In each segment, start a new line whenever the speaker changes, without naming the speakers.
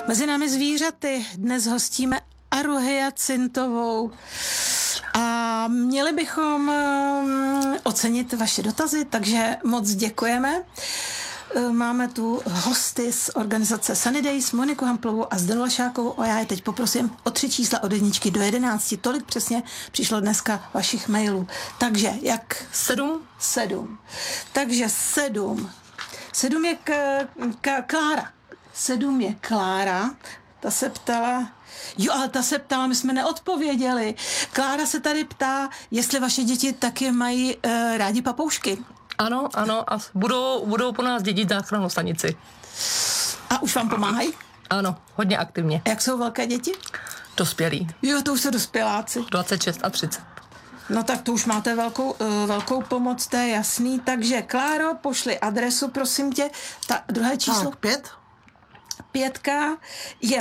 Mezi námi zvířaty dnes hostíme Aru Hyacintovou a měli bychom ocenit vaše dotazy, takže moc děkujeme. Máme tu hosty z organizace Sunny Days, Moniku Hamplovou a Zdenu Lašákovou a já je teď poprosím o 3 čísla od 1 do 11. Tolik přesně přišlo dneska vašich mailů. Takže jak? 7. Takže 7. 7 je Klára. 7 je Klára. Ta se ptala... my jsme neodpověděli. Klára se tady ptá, jestli vaše děti taky mají rádi papoušky.
Ano, a budou po nás dědit záchrannou stanici.
A už vám pomáhají?
Ano, hodně aktivně.
Jak jsou velké děti?
Dospělí.
Jo, to už jsou dospěláci.
26 a 30.
No tak to už máte velkou pomoc, to je jasný. Takže Kláro, pošli adresu, prosím tě. Ta druhé číslo?
Tak, 5.
5 je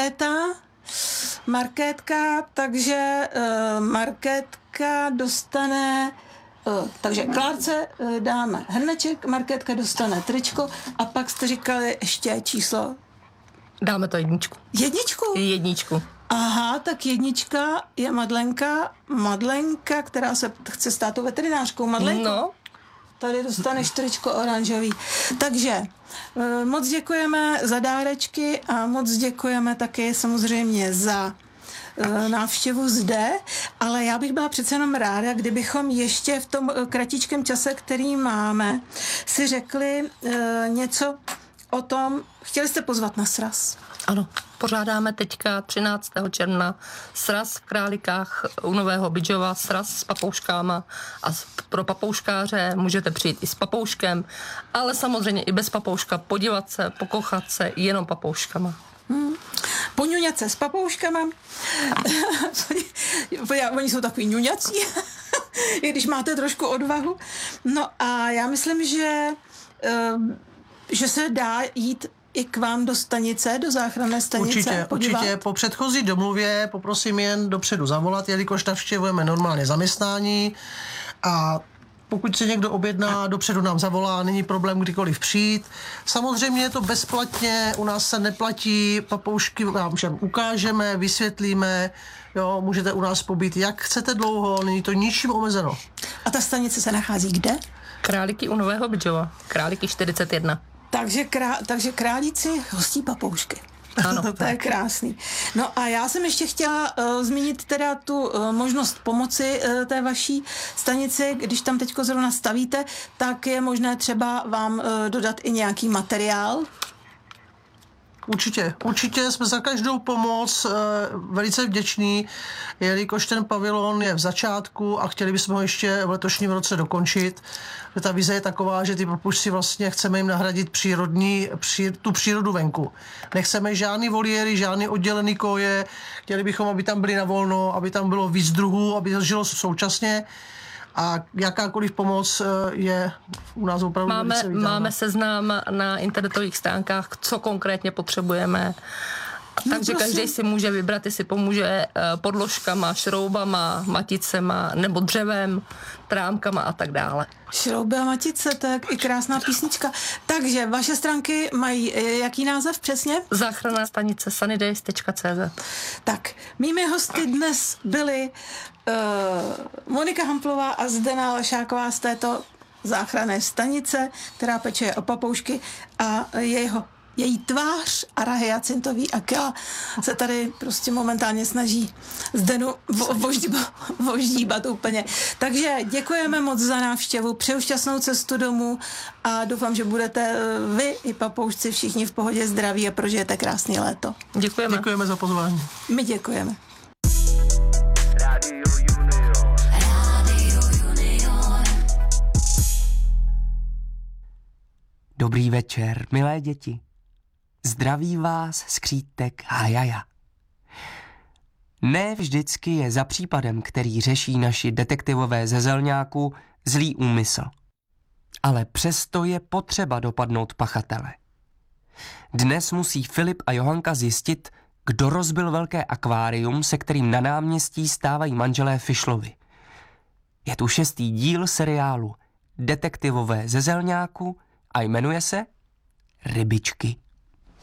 Markétka, takže Markétka dostane... Takže Klárce dáme hrneček, Markétka dostane tričko a pak jste říkali ještě číslo.
Dáme to 1.
1?
1.
Aha, tak 1 je Madlenka, která se chce stát tou veterinářkou. Madlenko,
no.
Tady dostaneš tričko oranžový. Takže moc děkujeme za dárečky a moc děkujeme taky samozřejmě za návštěvu zde, ale já bych byla přece jenom ráda, kdybychom ještě v tom kratičkém čase, který máme, si řekli něco o tom. Chtěli jste pozvat na sraz?
Ano, pořádáme teďka 13. června sraz v Králikách u Nového Bydžova, sraz s papouškama a pro papouškáře můžete přijít i s papouškem, ale samozřejmě i bez papouška, podívat se, pokochat se jenom papouškama.
Poňuňat se s papouškama. Oni jsou takový ňuňací, i když máte trošku odvahu. No a já myslím, že se dá jít i k vám do stanice, do záchranné stanice.
Určitě. Po předchozí domluvě poprosím jen dopředu zavolat, jelikož navštěvujeme normálně zaměstnání a pokud se někdo objedná, dopředu nám zavolá, není problém kdykoliv přijít. Samozřejmě je to bezplatně, u nás se neplatí, papoušky vám všem ukážeme, vysvětlíme, jo, můžete u nás pobít jak chcete dlouho, není to ničím omezeno.
A ta stanice se nachází kde?
Králíky u Nového Bydžova, Králíky 41.
Takže králíci hostí papoušky.
Ano,
to je krásný. No a já jsem ještě chtěla zmínit teda tu možnost pomoci té vaší stanici, když tam teďko zrovna stavíte, tak je možné třeba vám dodat i nějaký materiál.
Určitě jsme za každou pomoc velice vděční, jelikož ten pavilon je v začátku a chtěli bychom ho ještě v letošním roce dokončit. Ta vize je taková, že ty papoušci vlastně chceme jim nahradit tu přírodu venku. Nechceme žádný voliéry, žádný oddělený koje, chtěli bychom, aby tam byli na volno, aby tam bylo víc druhů, aby to žilo současně. A jakákoliv pomoc je u nás opravdu velice vítána.
Máme seznam na internetových stránkách, co konkrétně potřebujeme. Takže každý si může vybrat, jestli pomůže podložkama, šroubama, maticema nebo dřevem, trámkama a tak dále.
Šrouby a matice, to je i krásná písnička. Takže vaše stránky mají jaký název přesně?
Záchranná stanice sunnydays.cz.
Tak, mými hosty dnes byly Monika Hamplová a Zdena Lašáková z této záchranné stanice, která pečuje o papoušky a její tvář Ara Hyacintový a Kela se tady prostě momentálně snaží Zdenu voždíbat úplně. Takže děkujeme moc za návštěvu, přeju šťastnou cestu domů a doufám, že budete vy i papoušci všichni v pohodě, zdraví a prožijete krásné léto.
Děkujeme
za pozvání.
My děkujeme.
Dobrý večer, milé děti. Zdraví vás skřítek Hajaja. Ne vždycky je za případem, který řeší naši detektivové ze Zelňáku, zlý úmysl. Ale přesto je potřeba dopadnout pachatele. Dnes musí Filip a Johanka zjistit, kdo rozbil velké akvárium, se kterým na náměstí stávají manželé Fischlovi. Je tu 6. díl seriálu Detektivové ze Zelňáku a jmenuje se Rybičky.